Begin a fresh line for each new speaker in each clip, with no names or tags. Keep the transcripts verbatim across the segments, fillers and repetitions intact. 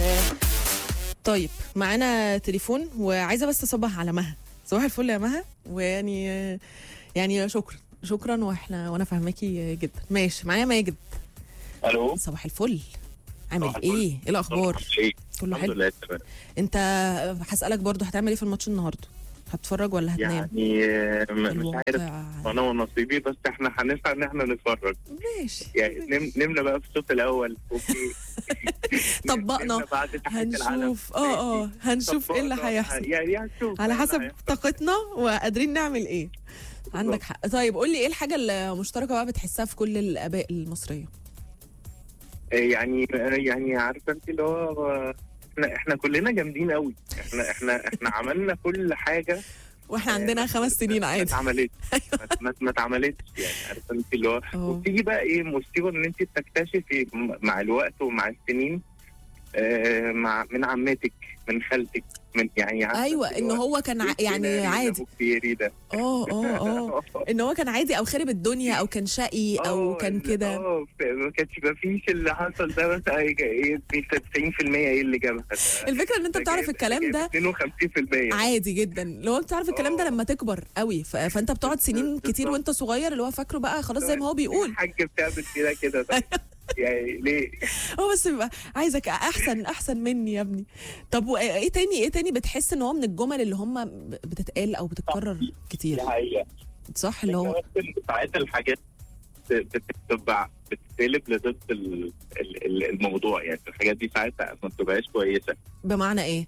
طيب معانا تليفون وعايزه بس اصبح على مها. صباح الفل يا مها، ويعني يعني شكرا شكرا واحنا وانا فاهماكي جدا. ماشي، معايا ماجد.
الو،
صباح الفل، عامل
صباح
ايه؟
الفل.
ايه الاخبار؟
ايه
كله
الحمد
حلو.
لله تمام.
انت هسالك برضو، هتعمل ايه في الماتش النهارده؟ هتتفرج ولا هتنام؟
يعني آه، م- مش عارف
الواقع.
انا ونصيبي، بس احنا هنسعى ان احنا نتفرج.
ماشي
يعني نم نمنا بقى في الشوط الاول، اوكي.
طبقنا.
نمنا بعد تحية العالم.
هنشوف اه اه هنشوف ايه اللي
طبقنا.
هيحصل
يعني هنشوف
على
إيه اللي
حسب
هيحصل.
طاقتنا وقادرين نعمل ايه. عندك حق. طيب قول لي ايه الحاجه المشتركه بقى بتحسها في كل الاباء المصريه؟
آه، يعني يعني عارفه انت اللي هو آه، احنا احنا كلنا جامدين قوي. احنا احنا احنا عملنا كل حاجه
واحنا عندنا خمس سنين
ما
عادي.
اتعملتش. ما- ما ما اتعملتش يعني عارفه انت اللي هو.
اه.
وبتيجي بقى ايه مصيبه ان انت بتكتشفي م- مع الوقت ومع السنين، آه، مع من عمتك، من خالتك، من يعني عارفة
ايوه
انت
ان
اللي
هو كان ع-
إيه
يعني
السيناريو ده،
عادي.
أبوك بيري ده.
اه اه اه ان هو كان عادي او خارب الدنيا او كان شقي او
آه،
كان
ال-
كده.
اه ما كانش ما فيش اللي حصل ده، بس ايه تسعين في المية ايه اللي جابها ده؟
الفكره ان انت
ده
بتعرف
جايب-
الكلام
جايب
ده
اتنين وخمسين في المية
عادي جدا. لو انت تعرف الكلام ده
آه.
لما تكبر قوي ف... فانت بتقعد سنين كتير وانت صغير اللي هو فاكره بقى خلاص زي ما هو بيقول.
الحاج بتعمل كده كده طيب. يعني ليه؟
هو بس بيبقى عايزك احسن احسن مني يا ابني. طب وايه تاني ايه تاني بتحس ان هو من الجمل اللي هم بتتقال او بتتكرر كتير؟
دي حقيقة.
صح اللي هو
ساعات الحاجات بتبقى بتتقلب لضد ال- ال- ال- الموضوع. يعني الحاجات دي ساعات ما بتبقاش كويسه.
بمعنى ايه؟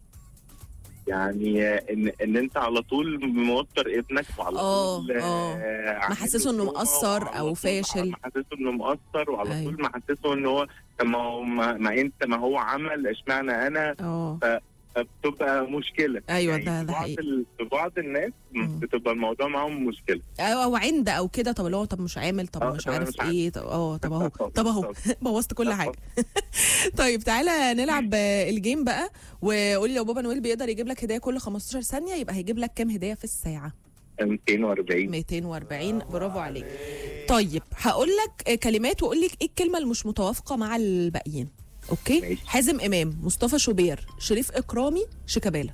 يعني ان ان انت على طول موتر ابنك وعلى
اه
طول
اه
آه، عامل
محسسه انه
له تروما،
مقصر
وعلى
او
طول
فاشل.
محسسه انه مقصر، وعلى
أيوة.
طول محسسه ان هو طب ما هو ما, ما انت ما هو عمل اشمعنى انا،
اه
فبتبقى مشكله.
ايوه
يعني
ده
في
ده
بعض
حقيقي.
ال- في بعض الناس
مم.
بتبقى الموضوع معاهم مشكله.
او او عند او كده. طب اللي هو طب مش عامل طب
آه،
مش
طب أنا
عارف
مش عارف.
ايه. طب اه طب اهو طب اهو بوظت كل حاجه. طيب تعالى نلعب آه، الجيم بقى. وقولي لو بابا نويل بيقدر يجيب لك هديه كل خمستاشر ثانيه يبقى هيجيب لك كام هديه في الساعه؟
مئتين وأربعين.
مئتين وأربعين. برافو عليك. طيب هقول لك آه، كلمات واقول لك ايه الكلمه اللي مش متوافقه مع الباقيين. اوكي؟
ماشي.
حازم امام، مصطفى شوبير، شريف اكرامي، شيكابالا.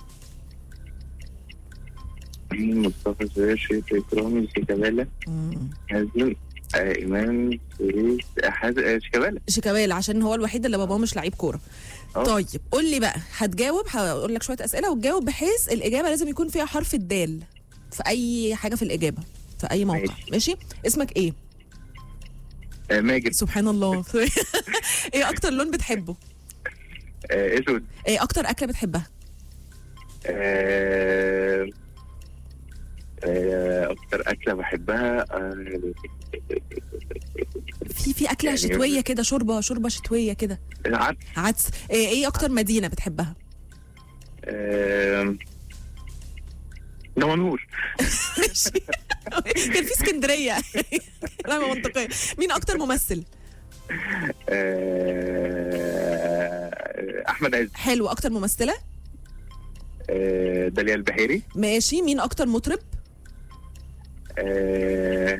مصطفى زوير، شريف إكرامي، شيكابالا،
مم.
حازم، آه، إمام، شريف، حازم، آه، شيكابالا.
شيكابالا عشان هو الوحيد اللي باباه مش لعيب كوره.
أه.
طيب قول لي بقى، هتجاوب هقول لك شويه اسئله وتجاوب بحيث الاجابه لازم يكون فيها حرف الدال في اي حاجه في الاجابه في اي موقع.
ماشي.
ماشي؟ اسمك ايه؟
آه، ماجد.
سبحان الله. ايه اكتر لون بتحبه؟
آه، اسود.
ايه اكتر اكله بتحبها؟
آه، آه، اكتر اكله بحبها آه،
في في اكله
يعني
شتويه كده، شوربه شوربه شتويه كده.
العدس.
عدس. ايه, ايه اكتر مدينه بتحبها؟
آه، دمنهور.
ماشي. كان في اسكندريه. لا منطقيه. مين اكتر ممثل؟
آه، احمد عز.
حلو. اكتر ممثله؟
آه، داليا البحيري.
ماشي. مين اكتر مطرب؟
آه،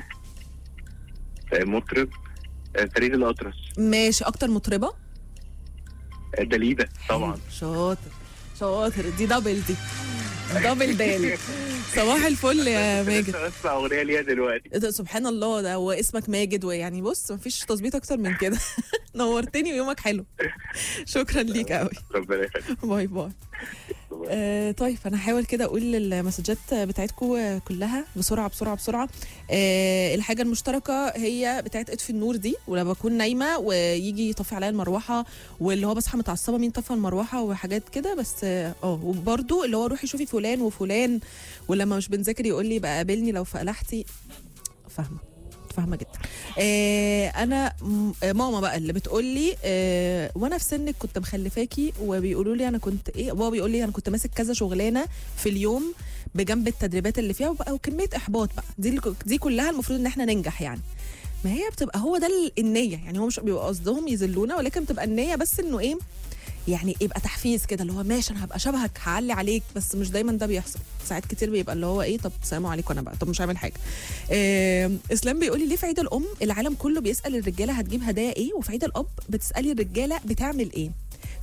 مطرب آه، فريد الأطرش.
ماشي. اكتر مطربه؟
آه، داليدا طبعا.
حلو. شاطر شاطر. دي دبل دي دبل دال. صباح الفل يا ماجد.
لسه بسمع اغنيه ليها دلوقتي.
ده سبحان الله، ده هو اسمك ماجد ويعني بص مفيش تظبيط اكتر من كده. نورتني ويومك حلو. شكرا ليك قوي.
ربنا يخليك.
باي باي. آه طيب انا هحاول كده اقول المسجات بتاعتكم كلها بسرعه بسرعه بسرعه. آه الحاجه المشتركه هي بتاعت اطفي النور دي، ولما بكون نايمه ويجي يطفي عليا المروحه، واللي هو بصحى متعصبه مين طفى المروحه وحاجات كده. بس اه وبرده اللي هو روحي شوفي فلان وفلان، ولما مش بنذاكر يقول لي بقى قابلني لو فقلحتي. فاهمه فاهمه جدا. آه انا م- آه، ماما بقى اللي بتقول لي آه وانا في سنك كنت مخلفاكي، وبيقولوا لي انا كنت ايه، بابا بيقول لي انا كنت ماسك كذا شغلانه في اليوم بجنب التدريبات اللي فيها، وبقى وكميه احباط بقى دي اللي- دي كلها المفروض ان احنا ننجح يعني. ما هي بتبقى هو ده ال- النيه يعني، هو مش بيبقى قصدهم يذلونا، ولكن بتبقى النيه بس انه ايه يعني يبقى تحفيز كده، اللي هو ماشي انا هبقى شبهك هعلي عليك، بس مش دايما ده بيحصل. ساعات كتير بيبقى اللي هو ايه طب سلام عليكم انا بقى، طب مش هعمل حاجه. إيه اسلام بيقول لي ليه في عيد الام العالم كله بيسال الرجاله هتجيب هدايا ايه، وفي عيد الاب بتسالي الرجاله بتعمل ايه.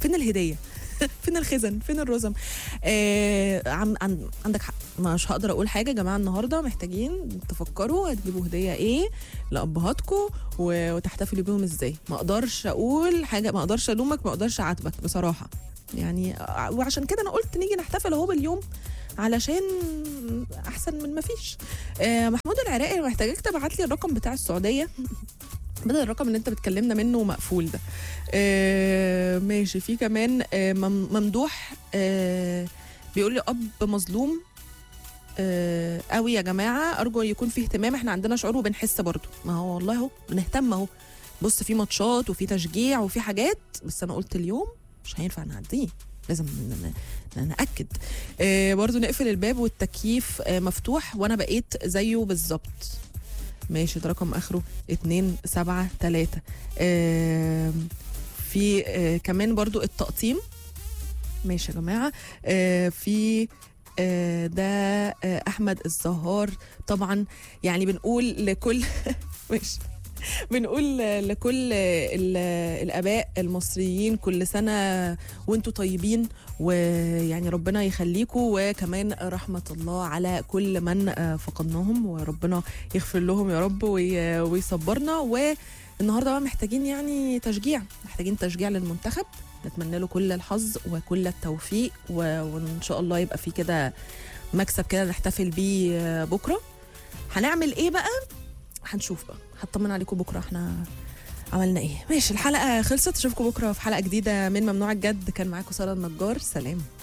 فين الهديه؟ فين الخزن؟ فين الرزم؟ آه عن عن عندك حق، مش هقدر اقول حاجه يا جماعه. النهارده محتاجين تفكروا هتجيبوا هديه ايه لابهاتكم وتحتفلوا بيهم ازاي. ما اقدرش اقول حاجه، ما اقدرش الومك، ما اقدرش اعاتبك بصراحه يعني. وعشان كده انا قلت نيجي نحتفل اهو باليوم علشان احسن من ما فيش. آه محمود العراقي محتاجك تبعت لي الرقم بتاع السعوديه بدل الرقم اللي انت بتكلمنا منه مقفول ده. آه ماشي. في كمان آه ممدوح آه بيقول لي اب مظلوم آه قوي يا جماعه، ارجو يكون فيه اهتمام، احنا عندنا شعور وبنحس برضو. ما هو والله اهو بنهتم اهو، بص في ماتشات وفي تشجيع وفي حاجات، بس انا قلت اليوم مش هينفع نعديه، لازم نأكد. آه برضو نقفل الباب والتكييف آه مفتوح وانا بقيت زيه بالظبط. ماشي، ده رقم اخره اتنين سبعة تلاتة. آه في آه كمان برضو التقطيم. ماشي يا جماعة. آه في آه ده آه احمد الزهار طبعا. يعني بنقول لكل ماشي بنقول لكل الآباء المصريين كل سنة وانتوا طيبين، ويعني ربنا يخليكم، وكمان رحمة الله على كل من فقدناهم، وربنا يغفر لهم يا رب ويصبرنا. والنهاردة بقى محتاجين يعني تشجيع، محتاجين تشجيع للمنتخب، نتمنى له كل الحظ وكل التوفيق، وإن شاء الله يبقى في كده مكسب كده نحتفل بيه بكرة. هنعمل ايه بقى؟ هنشوف بقى، هطمن عليكم بكره احنا عملنا ايه. ماشي، الحلقه خلصت، اشوفكم بكره في حلقه جديده من ممنوع الجد. كان معاكم ساره النجار، سلام.